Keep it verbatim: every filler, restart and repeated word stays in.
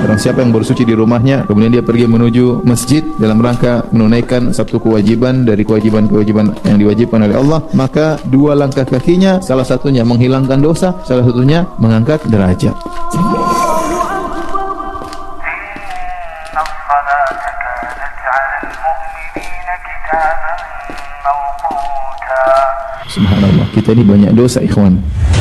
Barang siapa yang bersuci di rumahnya, kemudian dia pergi menuju masjid dalam rangka menunaikan satu kewajiban dari kewajiban-kewajiban yang diwajibkan oleh Allah, maka dua langkah kakinya, salah satunya menghilangkan dosa, salah satunya mengangkat derajat. Subhanallah, kita ini banyak dosa, ikhwan.